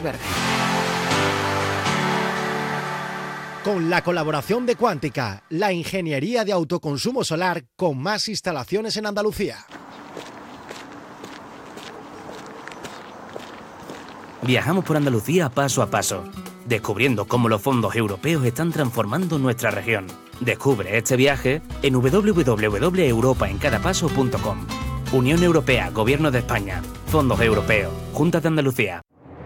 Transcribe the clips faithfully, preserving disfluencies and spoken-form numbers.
verde. Con la colaboración de Cuántica, la ingeniería de autoconsumo solar con más instalaciones en Andalucía. Viajamos por Andalucía paso a paso, descubriendo cómo los fondos europeos están transformando nuestra región. Descubre este viaje en doble u doble u doble u punto europa en cada paso punto com. Unión Europea, Gobierno de España, Fondos Europeos, Junta de Andalucía.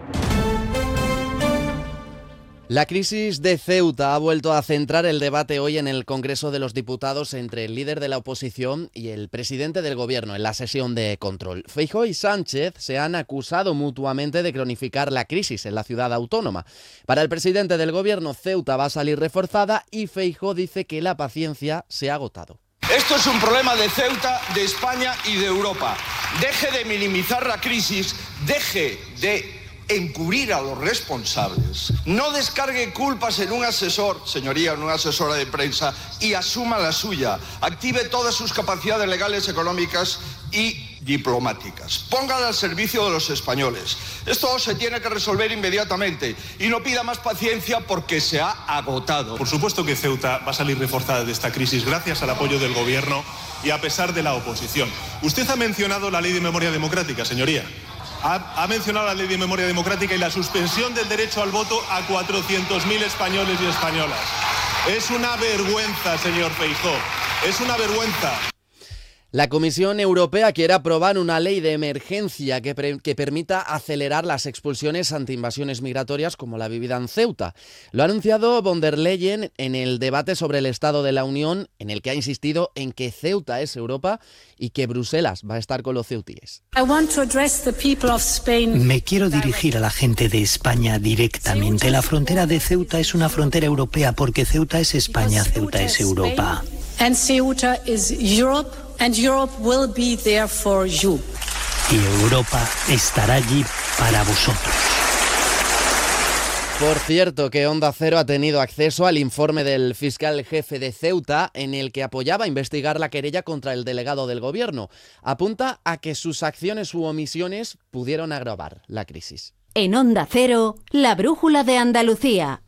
La crisis de Ceuta ha vuelto a centrar el debate hoy en el Congreso de los Diputados entre el líder de la oposición y el presidente del Gobierno en la sesión de control. Feijóo y Sánchez se han acusado mutuamente de cronificar la crisis en la ciudad autónoma. Para el presidente del Gobierno, Ceuta va a salir reforzada y Feijóo dice que la paciencia se ha agotado. Esto es un problema de Ceuta, de España y de Europa. Deje de minimizar la crisis, deje de encubrir a los responsables, no descargue culpas en un asesor, señoría, en una asesora de prensa, y asuma la suya. Active todas sus capacidades legales, económicas y diplomáticas. Póngala al servicio de los españoles. Esto se tiene que resolver inmediatamente y no pida más paciencia porque se ha agotado. Por supuesto que Ceuta va a salir reforzada de esta crisis gracias al apoyo del Gobierno y a pesar de la oposición. Usted ha mencionado la Ley de Memoria Democrática, señoría. Ha, ha mencionado la Ley de Memoria Democrática y la suspensión del derecho al voto a cuatrocientos mil españoles y españolas. Es una vergüenza, señor Feijóo. Es una vergüenza. La Comisión Europea quiere aprobar una ley de emergencia que, pre- que permita acelerar las expulsiones ante invasiones migratorias como la vivida en Ceuta. Lo ha anunciado von der Leyen en el debate sobre el Estado de la Unión, en el que ha insistido en que Ceuta es Europa y que Bruselas va a estar con los ceutíes. Me quiero dirigir a la gente de España directamente. La frontera de Ceuta es una frontera europea porque Ceuta es España, Ceuta es Europa. And Ceuta is Europe, and Europe will be there for you. Y Europa estará allí para vosotros. Por cierto, que Onda Cero ha tenido acceso al informe del fiscal jefe de Ceuta en el que apoyaba investigar la querella contra el delegado del Gobierno. Apunta a que sus acciones u omisiones pudieron agravar la crisis. En Onda Cero, la brújula de Andalucía.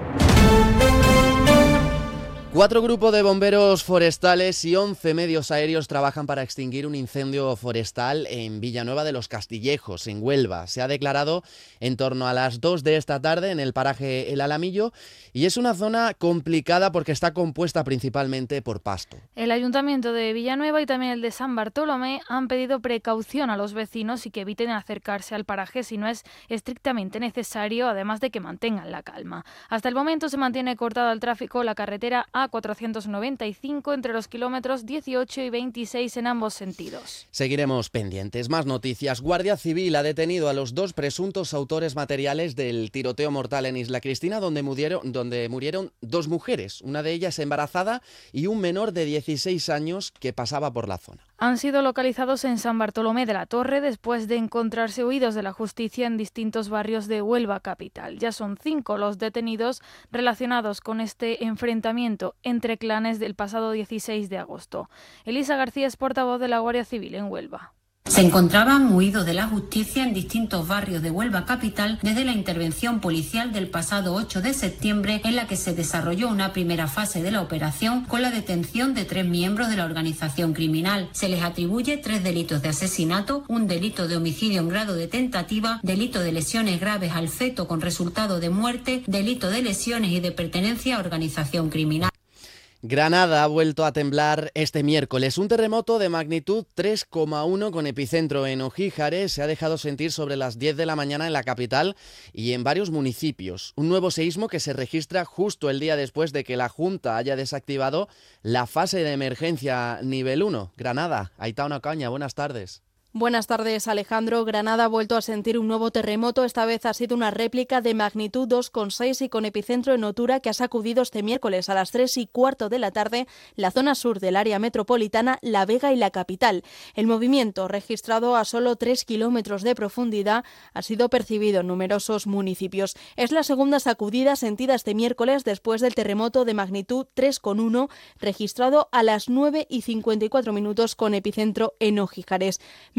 Cuatro grupos de bomberos forestales y once medios aéreos trabajan para extinguir un incendio forestal en Villanueva de los Castillejos, en Huelva. Se ha declarado en torno a las dos de esta tarde en el paraje El Alamillo y es una zona complicada porque está compuesta principalmente por pasto. El Ayuntamiento de Villanueva y también el de San Bartolomé han pedido precaución a los vecinos y que eviten acercarse al paraje si no es estrictamente necesario, además de que mantengan la calma. Hasta el momento se mantiene cortada al tráfico la carretera A cuatrocientos noventa y cinco entre los kilómetros dieciocho y veintiséis en ambos sentidos. Seguiremos pendientes. Más noticias. Guardia Civil ha detenido a los dos presuntos autores materiales del tiroteo mortal en Isla Cristina, donde murieron, donde murieron dos mujeres, una de ellas embarazada y un menor de dieciséis años que pasaba por la zona. Han sido localizados en San Bartolomé de la Torre después de encontrarse huidos de la justicia en distintos barrios de Huelva capital. Ya son cinco los detenidos relacionados con este enfrentamiento entre clanes del pasado dieciséis de agosto. Elisa García es portavoz de la Guardia Civil en Huelva. Se encontraban huidos de la justicia en distintos barrios de Huelva capital desde la intervención policial del pasado ocho de septiembre, en la que se desarrolló una primera fase de la operación con la detención de tres miembros de la organización criminal. Se les atribuye tres delitos de asesinato, un delito de homicidio en grado de tentativa, delito de lesiones graves al feto con resultado de muerte, delito de lesiones y de pertenencia a organización criminal. Granada ha vuelto a temblar este miércoles. Un terremoto de magnitud tres coma uno con epicentro en Ojíjares se ha dejado sentir sobre las diez de la mañana en la capital y en varios municipios. Un nuevo seísmo que se registra justo el día después de que la Junta haya desactivado la fase de emergencia nivel uno. Granada, Aitana Ocaña, buenas tardes. Buenas tardes, Alejandro. Granada ha vuelto a sentir un nuevo terremoto. Esta vez ha sido una réplica de magnitud dos coma seis y con epicentro en Otura, que ha sacudido este miércoles a las tres y cuarto de la tarde la zona sur del área metropolitana, La Vega y la capital. El movimiento, registrado a solo tres kilómetros de profundidad, ha sido percibido en numerosos municipios. Es la segunda sacudida sentida este miércoles después del terremoto de magnitud tres coma uno registrado a las nueve y cincuenta y cuatro minutos con epicentro en Ojíjares.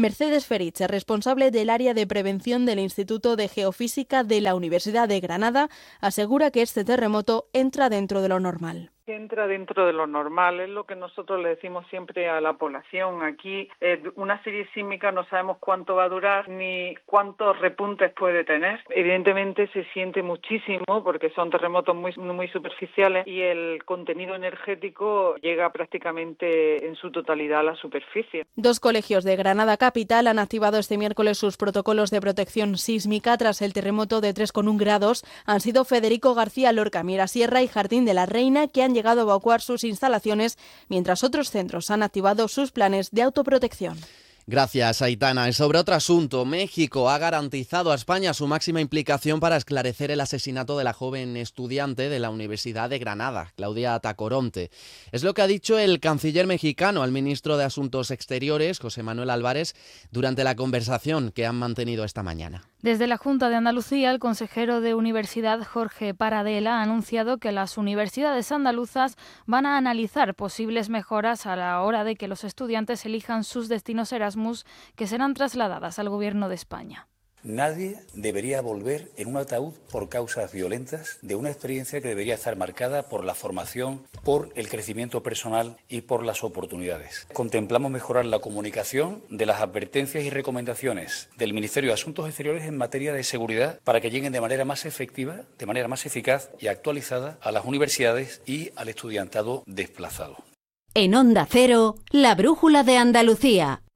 Mercedes Feriche, responsable del área de prevención del Instituto de Geofísica de la Universidad de Granada, asegura que este terremoto entra dentro de lo normal. Entra dentro de lo normal, es lo que nosotros le decimos siempre a la población. Aquí eh, una serie sísmica no sabemos cuánto va a durar ni cuántos repuntes puede tener. Evidentemente se siente muchísimo porque son terremotos muy, muy superficiales y el contenido energético llega prácticamente en su totalidad a la superficie. Dos colegios de Granada capital han activado este miércoles sus protocolos de protección sísmica tras el terremoto de tres coma uno grados. Han sido Federico García Lorca, Mirasierra y Jardín de la Reina, que han llegado a evacuar sus instalaciones, mientras otros centros han activado sus planes de autoprotección. Gracias, Aitana. Y sobre otro asunto, México ha garantizado a España su máxima implicación para esclarecer el asesinato de la joven estudiante de la Universidad de Granada, Claudia Tacoronte. Es lo que ha dicho el canciller mexicano al ministro de Asuntos Exteriores, José Manuel Álvarez, durante la conversación que han mantenido esta mañana. Desde la Junta de Andalucía, el consejero de Universidad, Jorge Paradela, ha anunciado que las universidades andaluzas van a analizar posibles mejoras a la hora de que los estudiantes elijan sus destinos Erasmus, que serán trasladadas al Gobierno de España. Nadie debería volver en un ataúd por causas violentas de una experiencia que debería estar marcada por la formación, por el crecimiento personal y por las oportunidades. Contemplamos mejorar la comunicación de las advertencias y recomendaciones del Ministerio de Asuntos Exteriores en materia de seguridad para que lleguen de manera más efectiva, de manera más eficaz y actualizada a las universidades y al estudiantado desplazado. En Onda Cero, la brújula de Andalucía.